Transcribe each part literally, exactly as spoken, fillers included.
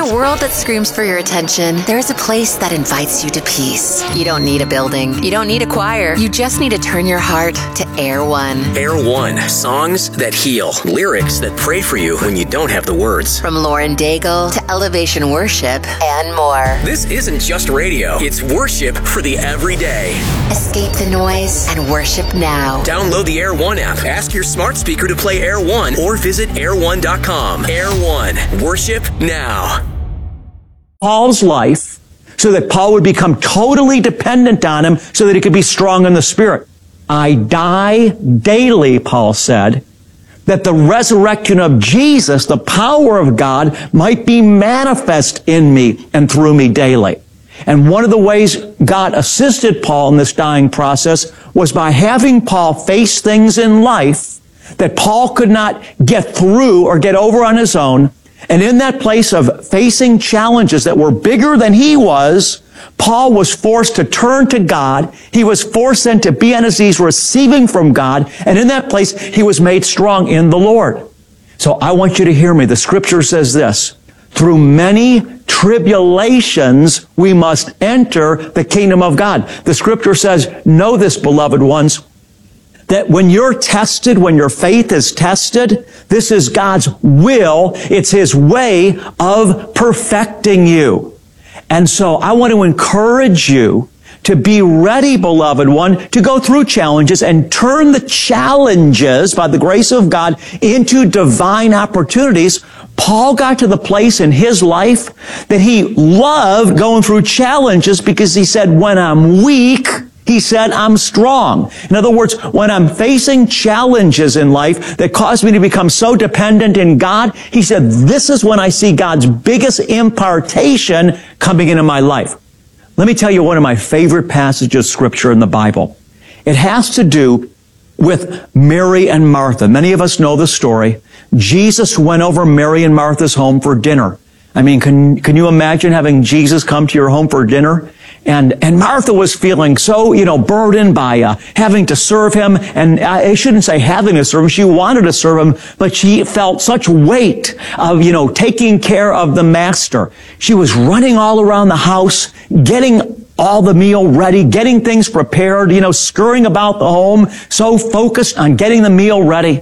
a world that screams for your attention, there is a place that invites you to peace. You don't need a building. You don't need a choir. You just need to turn your heart to Air One. Air One. Songs that heal. Lyrics that pray for you when you don't have the words. From Lauren Daigle to Elevation Worship and more. This isn't just radio. It's worship for the everyday. Escape the noise and worship now. Download the Air One app. Ask your smart speaker to play Air One or visit air one dot com. Air One. Worship now. Paul's life so that Paul would become totally dependent on him so that he could be strong in the Spirit. I die daily, Paul said, that the resurrection of Jesus, the power of God, might be manifest in me and through me daily. And one of the ways God assisted Paul in this dying process was by having Paul face things in life that Paul could not get through or get over on his own. And in that place of facing challenges that were bigger than he was, Paul was forced to turn to God. He was forced then to be on his knees receiving from God. And in that place, he was made strong in the Lord. So I want you to hear me. The scripture says this: through many tribulations, we must enter the kingdom of God. The scripture says, know this, beloved ones, that when you're tested, when your faith is tested, this is God's will. It's His way of perfecting you. And so I want to encourage you to be ready, beloved one, to go through challenges and turn the challenges, by the grace of God, into divine opportunities. Paul got to the place in his life that he loved going through challenges because he said, when I'm weak, he said, I'm strong. In other words, when I'm facing challenges in life that cause me to become so dependent in God, he said, this is when I see God's biggest impartation coming into my life. Let me tell you one of my favorite passages of Scripture in the Bible. It has to do with Mary and Martha. Many of us know the story. Jesus went over Mary and Martha's home for dinner. I mean, can, can you imagine having Jesus come to your home for dinner? And, and Martha was feeling so, you know, burdened by, uh, having to serve him. And I shouldn't say having to serve him. She wanted to serve him, but she felt such weight of, you know, taking care of the master. She was running all around the house, getting all the meal ready, getting things prepared, you know, scurrying about the home, so focused on getting the meal ready.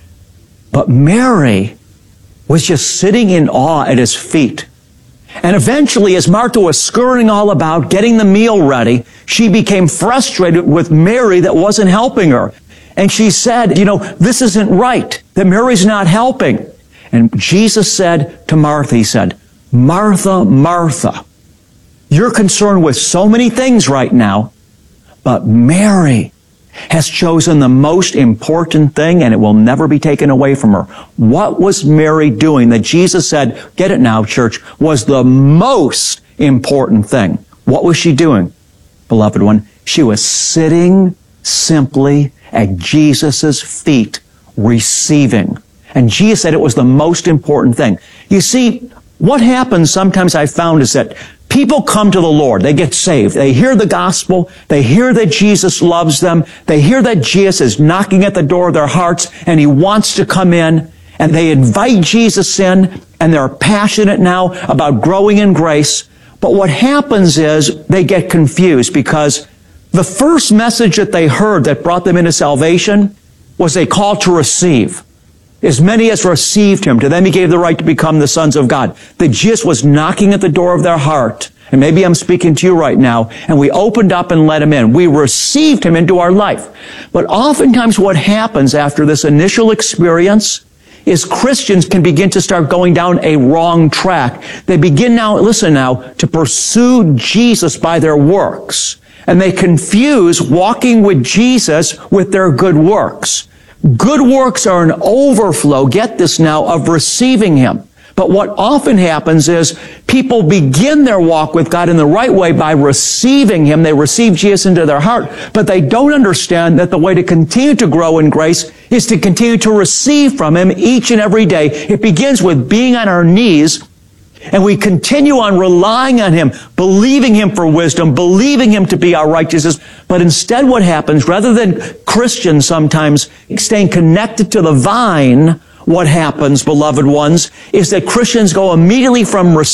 But Mary was just sitting in awe at his feet. And eventually, as Martha was scurrying all about, getting the meal ready, she became frustrated with Mary that wasn't helping her. And she said, you know, this isn't right, that Mary's not helping. And Jesus said to Martha, he said, Martha, Martha, you're concerned with so many things right now, but Mary has chosen the most important thing, and it will never be taken away from her. What was Mary doing that Jesus said, get it now, church, was the most important thing? What was she doing, beloved one? She was sitting simply at Jesus' feet, receiving. And Jesus said it was the most important thing. You see, what happens sometimes I've found is that people come to the Lord. They get saved. They hear the gospel. They hear that Jesus loves them. They hear that Jesus is knocking at the door of their hearts and He wants to come in. And they invite Jesus in, and they're passionate now about growing in grace. But what happens is they get confused because the first message that they heard that brought them into salvation was a call to receive. As many as received Him, to them He gave the right to become the sons of God. That Jesus was knocking at the door of their heart. And maybe I'm speaking to you right now. And we opened up and let Him in. We received Him into our life. But oftentimes what happens after this initial experience is Christians can begin to start going down a wrong track. They begin now, listen now, to pursue Jesus by their works. And they confuse walking with Jesus with their good works. Good works are an overflow, get this now, of receiving Him. But what often happens is people begin their walk with God in the right way by receiving Him. They receive Jesus into their heart, but they don't understand that the way to continue to grow in grace is to continue to receive from Him each and every day. It begins with being on our knees, and we continue on relying on Him, believing Him for wisdom, believing Him to be our righteousness. But instead what happens, rather than Christians sometimes staying connected to the vine, what happens, beloved ones, is that Christians go immediately from